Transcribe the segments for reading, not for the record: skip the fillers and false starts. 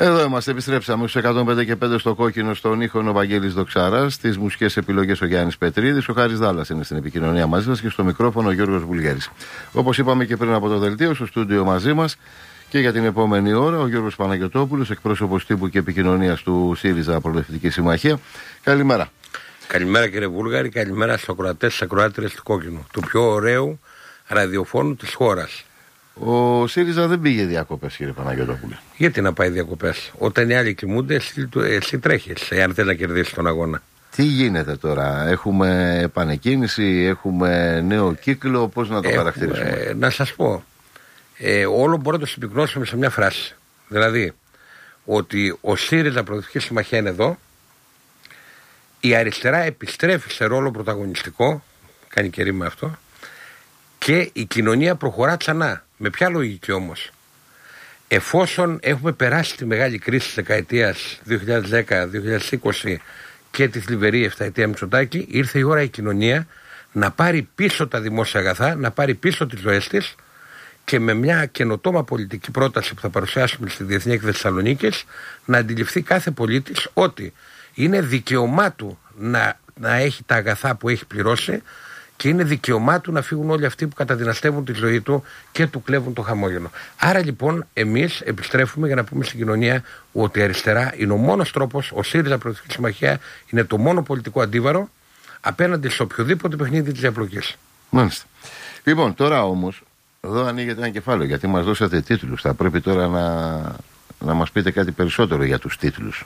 Εδώ είμαστε, επιστρέψαμε στους 105 και 5 στο κόκκινο, στον ήχο ο Βαγγέλης Δοξάρας, στις μουσικές επιλογές ο Γιάννης Πετρίδης, ο Χάρης Δάλλας είναι στην επικοινωνία μαζί μας και στο μικρόφωνο ο Γιώργος Βουλγέρης. Όπως είπαμε και πριν από το δελτίο, στο στούντιο μαζί μας και για την επόμενη ώρα ο Γιώργος Παναγιωτόπουλος, εκπρόσωπος τύπου και επικοινωνίας του ΣΥΡΙΖΑ Προοδευτική Συμμαχία. Καλημέρα. Καλημέρα κύριε Βούλγαρη, καλημέρα στους ακροατές, στις ακροάτριες του κόκκινου, του πιο ωραίου ραδιοφώνου της χώρας. Ο ΣΥΡΙΖΑ δεν πήγε διακοπές, κύριε Παναγιωτόπουλε. Γιατί να πάει διακοπές? Όταν οι άλλοι κοιμούνται, εσύ τρέχεις, εάν θέλει να κερδίσει τον αγώνα. Τι γίνεται τώρα, έχουμε επανεκκίνηση, έχουμε νέο κύκλο, πώς να το χαρακτηρίσουμε? Να σας πω, όλο μπορώ να το συμπυκνώσουμε σε μια φράση. Δηλαδή, ότι ο ΣΥΡΙΖΑ Προοδευτική Συμμαχία είναι εδώ, η αριστερά επιστρέφει σε ρόλο πρωταγωνιστικό, κάνει και ρήμα αυτό, και η κοινωνία προχωρά ξανά. Με ποια λογική όμως? Εφόσον έχουμε περάσει τη μεγάλη κρίση της δεκαετίας 2010-2020 και τη θλιβερή 7ετία Μητσοτάκη, ήρθε η ώρα η κοινωνία να πάρει πίσω τα δημόσια αγαθά, να πάρει πίσω τις ζωές της και με μια καινοτόμα πολιτική πρόταση που θα παρουσιάσουμε στη Διεθνή Έκθεση Θεσσαλονίκης να αντιληφθεί κάθε πολίτης ότι είναι δικαίωμά του να έχει τα αγαθά που έχει πληρώσει και είναι δικαίωμά του να φύγουν όλοι αυτοί που καταδυναστεύουν τη ζωή του και του κλέβουν το χαμόγελο. Άρα λοιπόν εμείς επιστρέφουμε για να πούμε στην κοινωνία ότι η αριστερά είναι ο μόνος τρόπος, ο ΣΥΡΙΖΑ Προοδευτική Συμμαχία είναι το μόνο πολιτικό αντίβαρο απέναντι σε οποιοδήποτε παιχνίδι της διαπλοκής. Μάλιστα. Λοιπόν, τώρα όμως, εδώ ανοίγεται ένα κεφάλαιο, γιατί μας δώσατε τίτλους. Θα πρέπει τώρα να μας πείτε κάτι περισσότερο για τους τίτλους.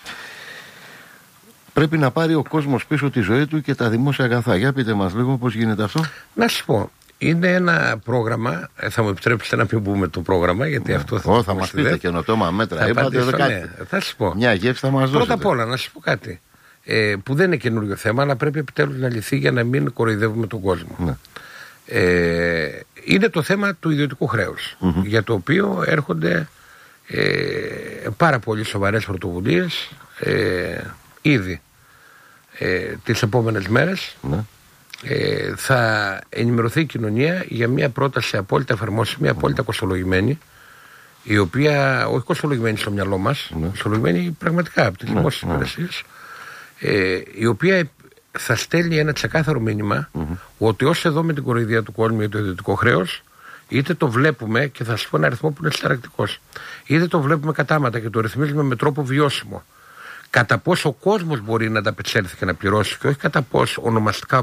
Πρέπει να πάρει ο κόσμος πίσω τη ζωή του και τα δημόσια αγαθά. Για πείτε μας λίγο πώς γίνεται αυτό. Να σας πω, είναι ένα πρόγραμμα, θα μου επιτρέψετε να μην πούμε το πρόγραμμα, γιατί αυτό θα μας πείτε καινοτόμα μέτρα. Είπατε εδώ κάτι. Θα σας πω. Μια γεύση θα μας δώσετε. Πρώτα απ' όλα να σας πω κάτι, που δεν είναι καινούριο θέμα, αλλά πρέπει επιτέλους να λυθεί για να μην κοροϊδεύουμε τον κόσμο. Ναι. Είναι το θέμα του ιδιωτικού χρέους, για το οποίο έρχονται πάρα πολύ σοβαρές πρωτοβουλίες ήδη τις επόμενες μέρες. Ναι. Θα ενημερωθεί η κοινωνία για μια πρόταση απόλυτα εφαρμόσιμη, απόλυτα κοστολογημένη, η οποία, όχι κοστολογημένη στο μυαλό μας, κοστολογημένη πραγματικά από τις δημόσιες υπηρεσίες, η οποία θα στέλνει ένα ξεκάθαρο μήνυμα ότι όσοι εδώ με την κοροϊδία του κόσμου για το ιδιωτικό χρέος, είτε το βλέπουμε, και θα σας πω ένα αριθμό που είναι συνταρακτικός, είτε το βλέπουμε κατάματα και το ρυθμίζουμε με τρόπο βιώσιμο, κατά πόσο ο κόσμος μπορεί να ανταπεξέλθει και να πληρώσει, και όχι κατά πόσο ονομαστικά